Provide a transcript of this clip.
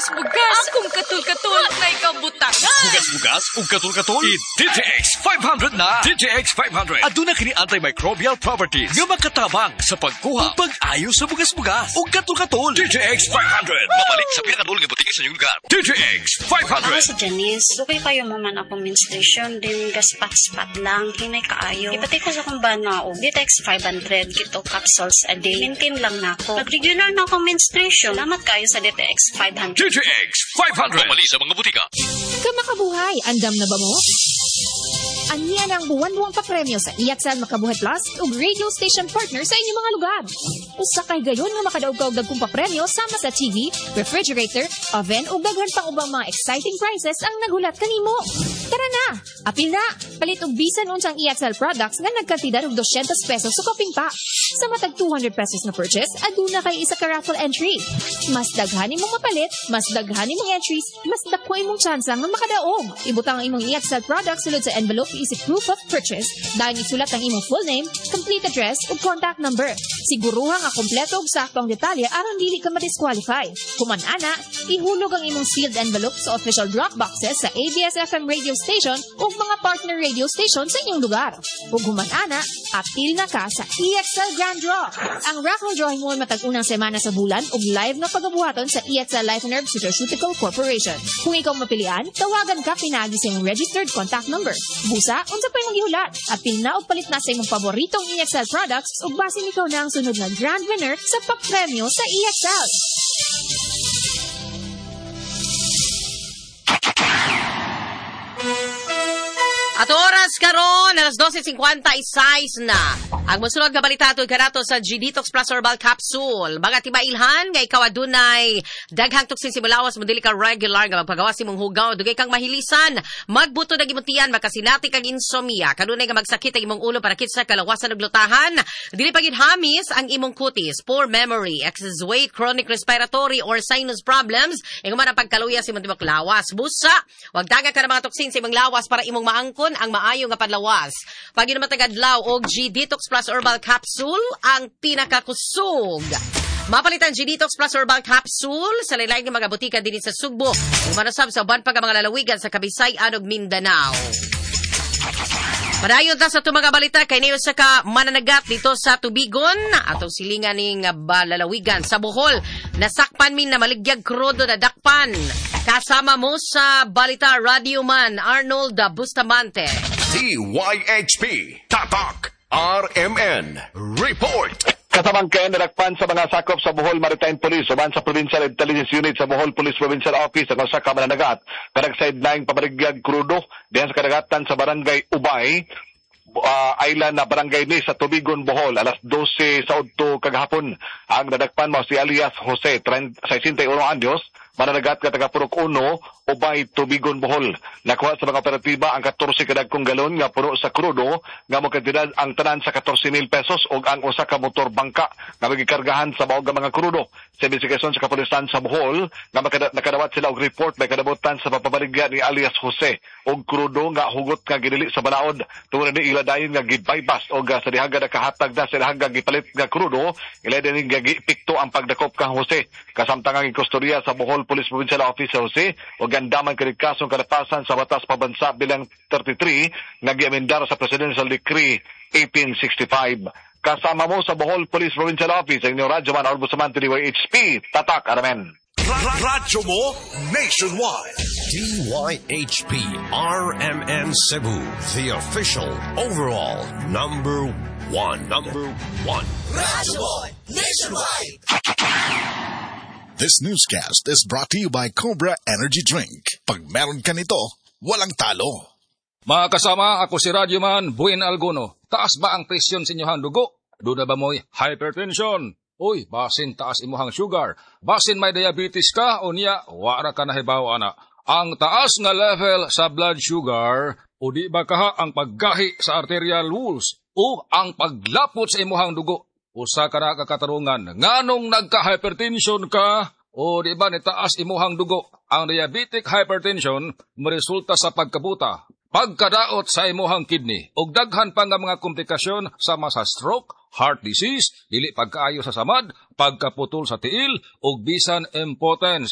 bugas-bugas. Akong katul-katul na ikabutangan. Bugas-bugas ug katul-katul. DTX 500 na. DTX 500. Aduna kini antimicrobial properties nga makatabang sa pagkuha ug pag-ayo sa bugas-bugas ug katul-katul. DTX 500. Mabalik sa pinakatul nga butika sa inyong lugar. DTX 500. Ako si Janice. Dugay kayo maman ako menstruation din gaspat-spat lang. Hinay kaayo. Ipatay ko sa kong banao. DTX 500. Kito capsules a day. Maintain lang na ako. Pag-regular na akong menstruation. Salamat kayo sa DTX 500. DTX 500. Mabalik sa mga butika. Kamakabuhay, andam na ba mo? Anya ng buwan-buwang papremyo sa EXL Makabuhay Plus ug radio station partner sa inyong mga lugar. Usa kay gayon nga makadaog ka og dagkong papremyo sama sa TV, refrigerator, oven ug daghan pang ubang mga exciting prizes ang naghulat kanimo. Tara na, apil na. Palit og bisan unsang EXL products nga nagkantidad og 200 pesos sa koping pa. Sa matag 200 pesos na purchase, aduna kay isa ka raffle entry. Mas daghan imong mapalit, mas daghan imong entries, mas dako imong tsansa nga makadaog. Ibutang ang imong EXL products sulod sa envelope isip proof of purchase. Dahil isulat ang imong full name, complete address ug contact number. Siguruha nga kompleto ug sakto ang detalye aron dili ka ma-disqualify. Kuman ana, ihulog ang imong sealed envelope sa official drop boxes sa ABS-FM radio station ug mga partner radio station sa inyong lugar. Ug human ana, apil na ka sa EXL Grand Draw. Ang raffle drawing mo matag unang semana sa bulan ug live na pagabuhaton sa EXL Life and Herb Nutraceutical Corporation. Kung ikaw mapilian, tawagan ka pinagi sa imong registered contact number. Busa, unsa pa imong gihulat? Apil na og palit na sa imong paboritong EXL products ug basin ikaw na ang sunod na grand winner sa pagpremyo sa EXL. At oras karon, alas 12:56 na. Ang mosunod nga balita tungkol kanato sa G-Detox Plus Herbal Capsule. Mga timailhan nga ikaw adunay daghang tuksin simulawas mo dili ka regular nga magpagawas imong hugaw, dugay kang mahilisan, magbuto na gimutian, makasinati kag insomnia, kanunay nga magsakit ang imong ulo para kitsa kalawasan ug lutahan, dili pagid hamis ang imong kutis, poor memory, excess weight, chronic respiratory or sinus problems, ingon ang pagkaluya sa imong tibok lawas. Busa, wag daga ka ng mga tuksin sa imong lawas para imong maangkon ang maayo nga panlawas. Pag matag-adlaw og G-Detox Plus Herbal Capsule ang pinakakusog. Mapalitan G-Detox Plus Herbal Capsule sa lain-lain nga mga butika dinhi sa Sugbo. Ug manasab sa uban pa nga mga lalawigan sa Kabisayan ug Mindanao. Padayon ta sa mga balita kay niyo sa ka mananagat dito sa Tubigon atong silingan ning lalawigan sa Bohol. Nasakpan min na maligyag krudo na dakpan. Kasama mo sa balita Radio Man Arnold Bustamante. DYHP Tatak RMN Report. Kasamang kayo nadakpan sa mga sakop sa Bohol Maritime Police uban sa Provincial Intelligence Unit sa Bohol Police Provincial Office ang usa ka mananagat kadagsayd laing pamarigyag krudo dihan sa kadagatan sa barangay Ubay island na barangay ni sa Tubigon, Bohol. Alas 12 sa udto kagahapon. Ang nadakpan mo si alias Jose, 61 anyos, mananagat ka taga Purok 1, Ubay, Tubigon, Bohol. Nakuha sa mga operatiba ang 14 kadagkong galon nga puno sa krudo nga mo kantidad ang tanan sa 14,000 pesos o ang usa ka motor bangka nga magikargahan sa baog nga mga krudo. Sa investigasyon sa kapulisan sa Bohol nga nakadawat sila og report may kadabutan sa papabaligya ni alias Jose og krudo nga hugot nga ginili sa balaod tungod ni dayon nga gibypass o sa dihaga na kahatag na sila hanggang gipalit nga krudo, ilay din nga gipikto ang pagdakop kang Jose. Kasamtangang kustorya sa Bohol Police Provincial Office sa Jose o gandaman kini kasong kalapasan sa batas pabansa bilang 33 nga giamendar sa Presidential Decree 1865. Kasama mo sa Bohol Police Provincial Office ang inyong Radyo Man Arnold Bustamante DYHP Tatak RMN. Radyo mo nationwide. DYHP RMN Cebu, the official overall number one. Radyo mo nationwide. This newscast is brought to you by Cobra Energy Drink. Pag meron ka nito, walang talo. Mga kasama, ako si Radyo Man Buin Alguno. Taas ba ang presyon sa inyong dugo? Doon na ba mo'y hypertension? Uy, basin taas imuhang sugar. Basin may diabetes ka o niya, wara ka na hibaw ana. Ang taas nga level sa blood sugar o di ba kaha ang paggahi sa arterial walls o ang paglapot sa imuhang dugo. Usa ka na kakatarungan. Nganong nagka-hypertension ka o di ba nitaas imuhang dugo? Ang diabetic hypertension maresulta sa pagkabuta, pagkadaot sa imuhang kidney ug daghan pa nga mga komplikasyon sama sa stroke, heart disease, dili pagkaayo sa samad, pagkaputol sa tiil ug bisan impotence.